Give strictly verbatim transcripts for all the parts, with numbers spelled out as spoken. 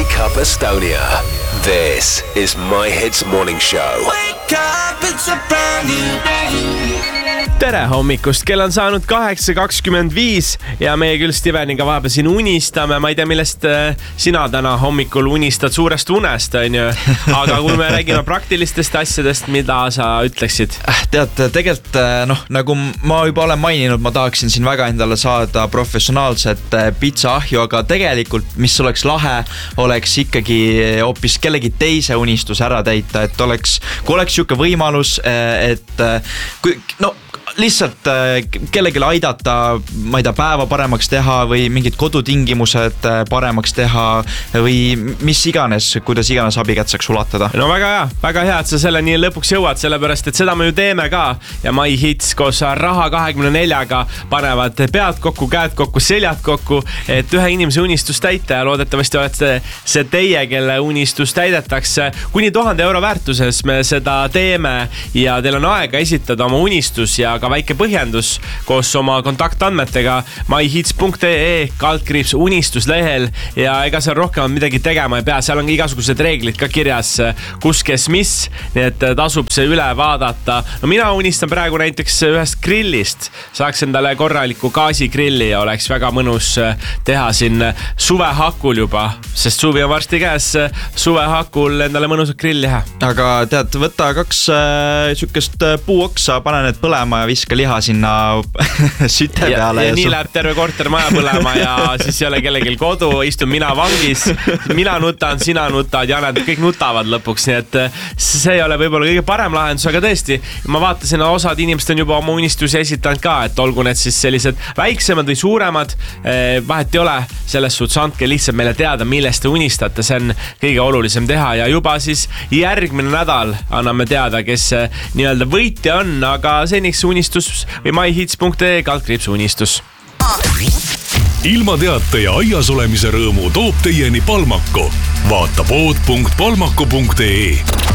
Wake Up Estonia. This is My Hits Morning Show. Wake up, it's a brand new day. Tere hommikust, kell on saanud kaheksa kakskümmend viis ja meie küll Steveniga vahepeal siin unistame. Ma ei tea, millest sina täna hommikul unistad, suurest unest, on ju. Aga kui me räägime praktilistest asjadest, mida sa ütleksid? Tead, tegelikult, noh, nagu ma juba olen maininud, ma tahaksin siin väga endale saada professionaalset pitsaahju, aga tegelikult, mis oleks lahe, oleks ikkagi hoopis kellegi teise unistus ära täita, et oleks, kui oleks siuke võimalus, et kui, no, lihtsalt kellegile aidata, ma ei tea, päeva paremaks teha või mingid kodutingimused paremaks teha või mis iganes, kuidas iganes abikätt saaks ulatada. No väga hea, väga hea, et sa selle nii lõpuks jõuad, sellepärast, et seda me ju teeme ka ja My Hits koos Raha kahekümne neljaga panevad pead kokku, käed kokku, seljad kokku, et ühe inimese unistus täita ja loodetavasti olete see teie, kelle unistus täidetakse. Kuni tuhande euro väärtuses me seda teeme ja teil on aega esitada oma unistus ja ka väike põhjendus koos oma kontaktandmetega myhits punkt ee kaldkriips unistuslehel ja ega seal rohkem midagi tegema ei pea, seal on igasugused reeglid ka kirjas, kus kes mis, nii et tasub see üle vaadata. No mina unistan praegu näiteks ühest grillist, saaks endale korraliku gaasigrilli ja oleks väga mõnus teha siin suvehakul juba, sest suvi on varsti käes, suvehakul endale mõnusat grilli teha. Aga tead, võta kaks äh, sükest puuoksa, pane need põlema ja viska liha sinna süte peale. Ja, ja, ja nii su... läheb terve korter maja põlema ja siis ei ole kellelgi kodu, istun mina vangis, mina nutan, sina nutad ja nad kõik nutavad lõpuks, nii et see ei ole võib-olla kõige parem lahendus, aga tõesti, ma vaatasin, osad inimesed on juba oma unistusi esitanud ka, et olgu need siis sellised väiksemad või suuremad, vahet ei ole, selles suhtes andke lihtsalt meile teada, millest te unistate, see on kõige olulisem teha ja juba siis järgmine nädal anname teada, kes nii-öelda võitja on, aga seniks unistus või myhits punkt ee kaldkriips unistus. Ilmateate ja aias olemise rõõmu toob teieni Palmako. Vaata pood punkt palmako punkt ee.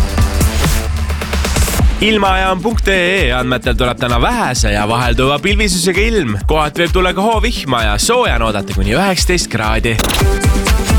Ilmaajam punkt ee andmetel tuleb täna vähese ja vahelduva pilvisusega ilm. Kohati võib tulla ka hoovihma ja sooja oodata kuni üheksateist kraadi.